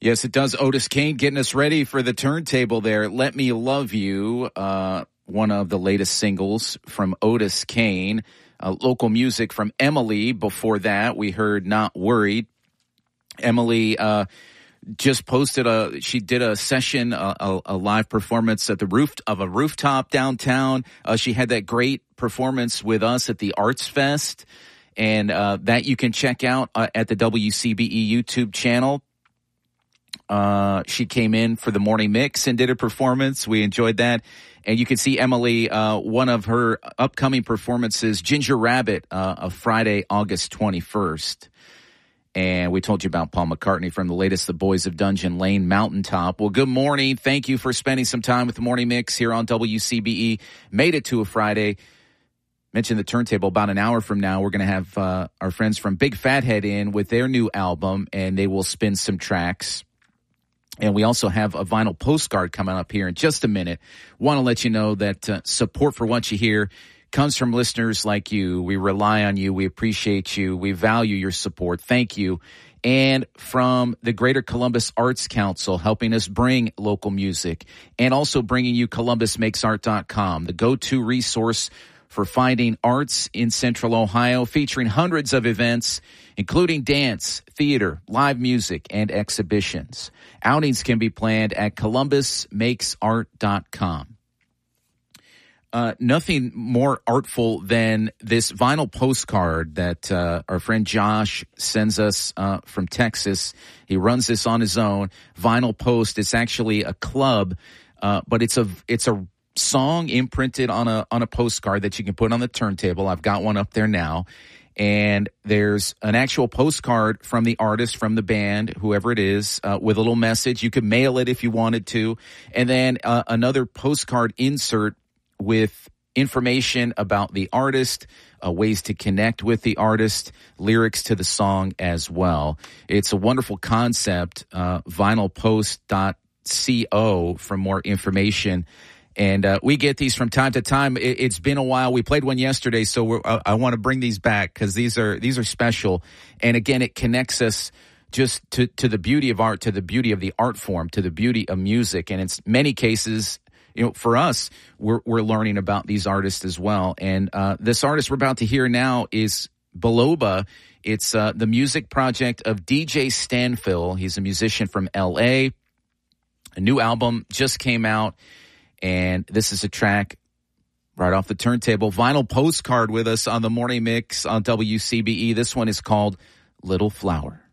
Yes, it does. Otis Kane getting us ready for the turntable there. Let Me Love You, one of the latest singles from Otis Kane. Local music from Emily. Before that, we heard Not Worried. Emily just posted she did a session, a live performance at the roof of a rooftop downtown. She had that great performance with us at the Arts Fest, and that you can check out at the WCBE YouTube channel. She came in for the morning mix and did a performance. We enjoyed that. And you can see Emily, one of her upcoming performances, Ginger Rabbit, Friday, August 21st. And we told you about Paul McCartney from the latest The Boys of Dungeon Lane Mountaintop. Well, good morning. Thank you for spending some time with the morning mix here on WCBE. Made it to a Friday. Mentioned the turntable. About an hour from now, we're going to have our friends from Big Fathead in with their new album, and they will spin some tracks. And we also have a vinyl postcard coming up here in just a minute. Want to let you know that support for what you hear comes from listeners like you. We rely on you. We appreciate you. We value your support. Thank you. And from the Greater Columbus Arts Council, helping us bring local music, and also bringing you ColumbusMakesArt.com, the go-to resource for finding arts in Central Ohio, featuring hundreds of events, including dance, theater, live music, and exhibitions. Outings can be planned at ColumbusMakesArt.com. Nothing more artful than this vinyl postcard that our friend Josh sends us from Texas. He runs this on his own. Vinyl Post. It's actually a club, but it's a song imprinted on a postcard that you can put on the turntable. I've got one up there now. And there's an actual postcard from the artist, from the band, whoever it is, with a little message. You could mail it if you wanted to. And then another postcard insert with information about the artist, ways to connect with the artist, lyrics to the song as well. It's a wonderful concept, vinylpost.co for more information. And we get these from time to time. It's been a while. We played one yesterday, so I want to bring these back because these are special. And again, it connects us just to the beauty of art, to the beauty of the art form, to the beauty of music. And in many cases, for us, we're learning about these artists as well. And this artist we're about to hear now is Biloba. It's the music project of DJ Stanfill. He's a musician from L.A. A new album just came out. And this is a track right off the turntable. Vinyl postcard with us on the morning mix on WCBE. This one is called Little Flower.